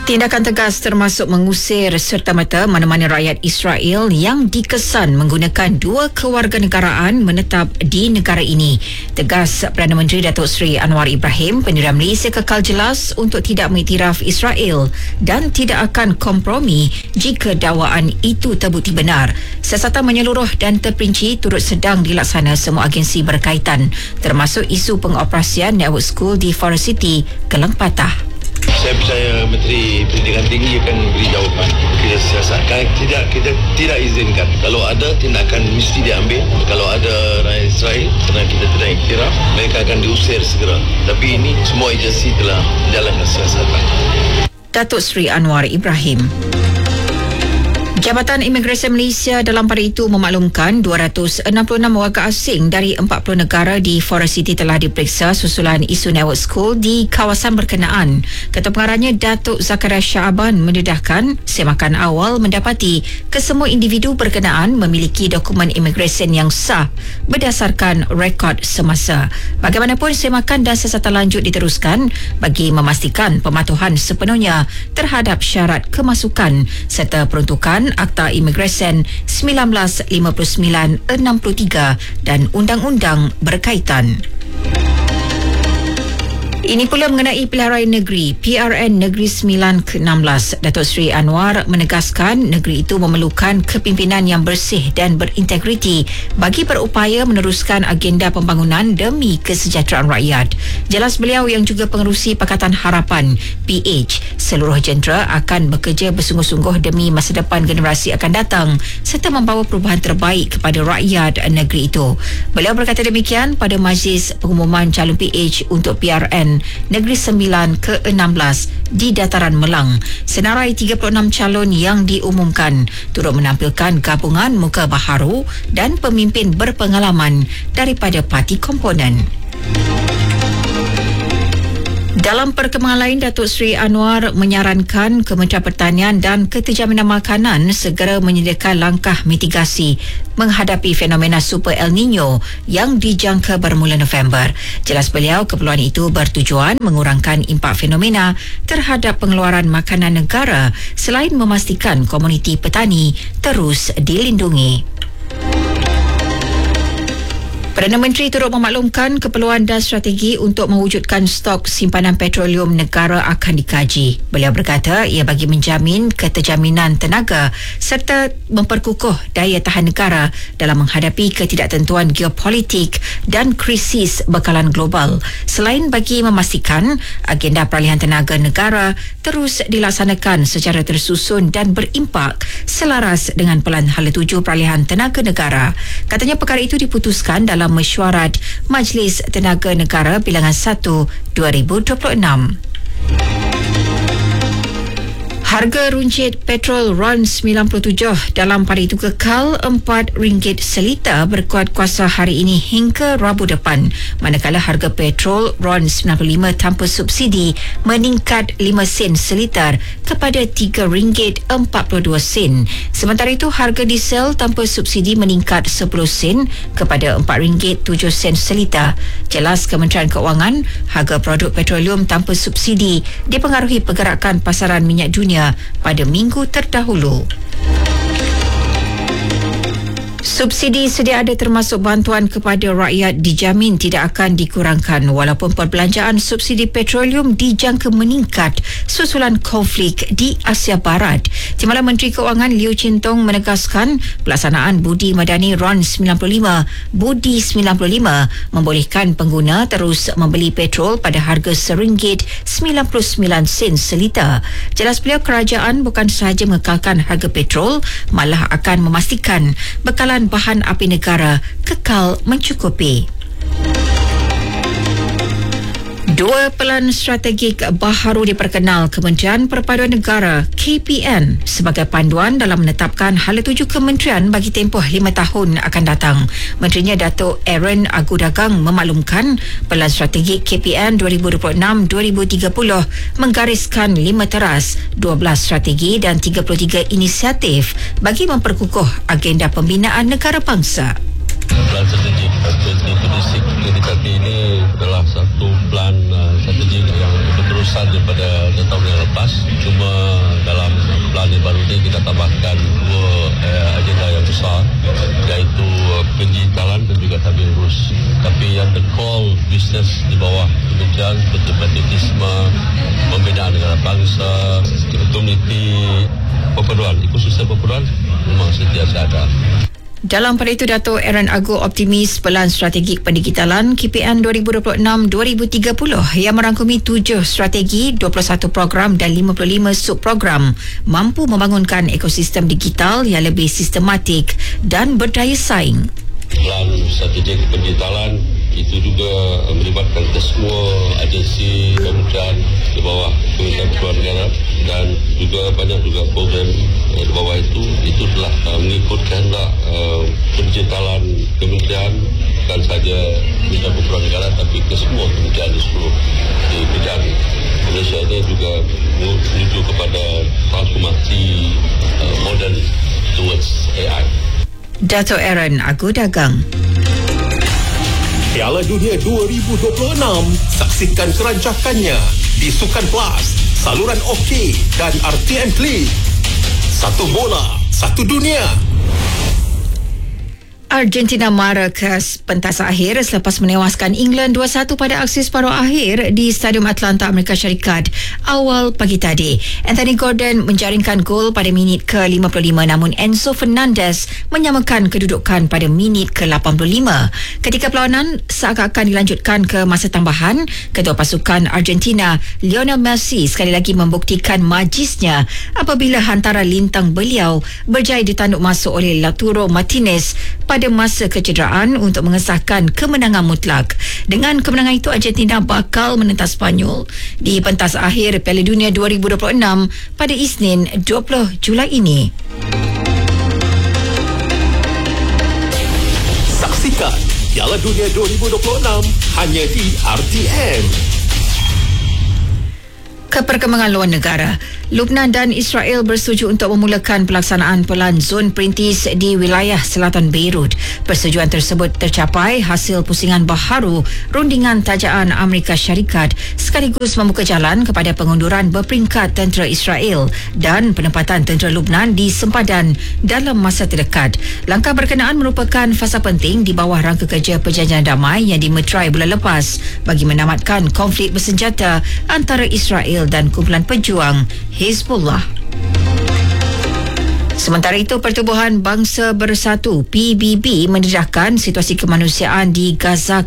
Tindakan tegas termasuk mengusir serta-merta mana-mana rakyat Israel yang dikesan menggunakan dua kewarganegaraan menetap di negara ini. Tegas Perdana Menteri Datuk Seri Anwar Ibrahim, pendirian Malaysia kekal jelas untuk tidak mengiktiraf Israel dan tidak akan kompromi jika dakwaan itu terbukti benar. Siasatan menyeluruh dan terperinci turut sedang dilaksana semua agensi berkaitan, termasuk isu pengoperasian network school di Forest City, Kelang Patah. Saya percaya Menteri Pendidikan Tinggi akan beri jawapan. Kita siasatkan, kita tidak izinkan. Kalau ada tindakan mesti diambil. Kalau ada rakyat Israel kerana kita tidak iktiraf, mereka akan diusir segera. Tapi ini semua agensi telah menjalankan siasatan. Datuk Seri Anwar Ibrahim. Jabatan Imigresen Malaysia dalam pada itu memaklumkan 266 warga asing dari 40 negara di Forest City telah diperiksa susulan isu network school di kawasan berkenaan. Ketua Pengarahnya Datuk Zakaria Shaaban mendedahkan semakan awal mendapati kesemua individu berkenaan memiliki dokumen imigresen yang sah berdasarkan rekod semasa. Bagaimanapun, semakan dan siasatan lanjut diteruskan bagi memastikan pematuhan sepenuhnya terhadap syarat kemasukan serta peruntukan Akta Imigresen 1959-63 dan undang-undang berkaitan. Ini pula mengenai pilihan raya negeri PRN Negeri Sembilan ke-16. Datuk Seri Anwar menegaskan negeri itu memerlukan kepimpinan yang bersih dan berintegriti bagi berupaya meneruskan agenda pembangunan demi kesejahteraan rakyat. Jelas beliau yang juga pengerusi Pakatan Harapan PH, seluruh jentera akan bekerja bersungguh-sungguh demi masa depan generasi akan datang serta membawa perubahan terbaik kepada rakyat negeri itu. Beliau berkata demikian pada majlis pengumuman calon PH untuk PRN Negeri Sembilan ke-16 di Dataran Melang. Senarai 36 calon yang diumumkan turut menampilkan gabungan muka baharu dan pemimpin berpengalaman daripada parti komponen. Dalam perkembangan lain, Datuk Seri Anwar menyarankan Kementerian Pertanian dan Keterjaminan Makanan segera menyediakan langkah mitigasi menghadapi fenomena Super El Nino yang dijangka bermula November. Jelas beliau, keperluan itu bertujuan mengurangkan impak fenomena terhadap pengeluaran makanan negara selain memastikan komuniti petani terus dilindungi. Perdana Menteri turut memaklumkan keperluan dan strategi untuk mewujudkan stok simpanan petroleum negara akan dikaji. Beliau berkata ia bagi menjamin keterjaminan tenaga serta memperkukuh daya tahan negara dalam menghadapi ketidaktentuan geopolitik dan krisis bekalan global. Selain bagi memastikan agenda peralihan tenaga negara terus dilaksanakan secara tersusun dan berimpak selaras dengan Pelan Hala Tuju Peralihan Tenaga Negara. Katanya perkara itu diputuskan dalam mesyuarat Majlis Tenaga Negara Bilangan 1 2026. Harga runcit petrol RON 97 dalam pada itu kekal RM4 seliter berkuat kuasa hari ini hingga Rabu depan, manakala harga petrol RON 95 tanpa subsidi meningkat 5 sen seliter kepada RM3.42. Sementara itu harga diesel tanpa subsidi meningkat 10 sen kepada RM4.07 seliter. Jelas Kementerian Keuangan, harga produk petroleum tanpa subsidi dipengaruhi pergerakan pasaran minyak dunia pada minggu terdahulu. Subsidi sedia ada termasuk bantuan kepada rakyat dijamin tidak akan dikurangkan walaupun perbelanjaan subsidi petroleum dijangka meningkat susulan konflik di Asia Barat. Timbalan Menteri Keuangan Liu Chin Tong menegaskan pelaksanaan budi madani RON 95 budi 95 membolehkan pengguna terus membeli petrol pada harga RM1.99 seliter. Jelas beliau, kerajaan bukan sahaja mengekalkan harga petrol, malah akan memastikan bekalan bahan api negara kekal mencukupi. Dua pelan strategik baharu diperkenal Kementerian Perpaduan Negara KPN sebagai panduan dalam menetapkan hala tuju kementerian bagi tempoh 5 tahun akan datang. Menterinya Datuk Aaron Agudagang memaklumkan pelan strategik KPN 2026-2030 menggariskan 5 teras, 12 strategi dan 33 inisiatif bagi memperkukuh agenda pembinaan negara bangsa. Plan strategik 2026 ini adalah satu plan strategik yang berterusan daripada daripada tahun yang lepas. Cuma dalam plan yang baru ni kita tambahkan dua agenda yang besar, iaitu pendigitalan dan juga tabir urus. Tapi yang the core business di bawah kementerian seperti patriotisme, pembinaan negara bangsa, komuniti perpaduan, ekosistem perpaduan memang sentiasa ada. Dalam pada itu, Dato' Aaron Agu optimis Pelan Strategik Pendigitalan KPN 2026-2030 yang merangkumi 7 strategi, 21 program dan 55 subprogram mampu membangunkan ekosistem digital yang lebih sistematik dan berdaya saing. Pelan strategik pendigitalan itu juga melibatkan semua agensi kementerian di bawah Kementerian Pertahanan Negara, dan juga banyak juga program di bawah itu telah mengikut kehendak pendigitalan kementerian, bukan saja Kementerian Pertahanan Negara tapi ke semua kementerian di seluruh di bidang Malaysia ini juga menuju kepada transformasi moden towards AI. Dato' Aaron Agu Dagang. Piala Dunia 2026, saksikan kerancakannya di Sukan Plus, saluran OK dan RTM Klik. Satu bola, satu dunia. Argentina mara ke pentas akhir selepas menewaskan England 2-1 pada aksi separuh akhir di Stadium Atlanta, Amerika Syarikat awal pagi tadi. Anthony Gordon menjaringkan gol pada minit ke-55, namun Enzo Fernandez menyamakan kedudukan pada minit ke-85. Ketika perlawanan seakan-akan dilanjutkan ke masa tambahan, ketua pasukan Argentina Lionel Messi sekali lagi membuktikan majisnya apabila hantaran lintang beliau berjaya ditanduk masuk oleh Lautaro Martinez pada masa kecederaan untuk mengesahkan kemenangan mutlak. Dengan kemenangan itu, Argentina bakal menentang Spanyol di pentas akhir Piala Dunia 2026 pada Isnin 20 Julai ini. Saksikan Piala Dunia 2026 hanya di RTM. Keperkembangan luar negara. Lubnan dan Israel bersetuju untuk memulakan pelaksanaan pelan zon perintis di wilayah selatan Beirut. Persetujuan tersebut tercapai hasil pusingan baharu rundingan tajaan Amerika Syarikat sekaligus membuka jalan kepada pengunduran berperingkat tentera Israel dan penempatan tentera Lubnan di sempadan dalam masa terdekat. Langkah berkenaan merupakan fasa penting di bawah rangka kerja perjanjian damai yang dimeterai bulan lepas bagi menamatkan konflik bersenjata antara Israel dan kumpulan pejuang Hezbollah. Sementara itu, Pertubuhan Bangsa Bersatu PBB mendedahkan situasi kemanusiaan di Gaza